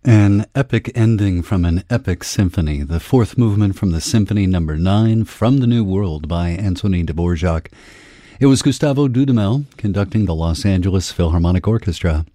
An epic ending from an epic symphony, the fourth movement from the Symphony No. 9 from the New World by Antonin Dvorak. It was Gustavo Dudamel conducting the Los Angeles Philharmonic Orchestra.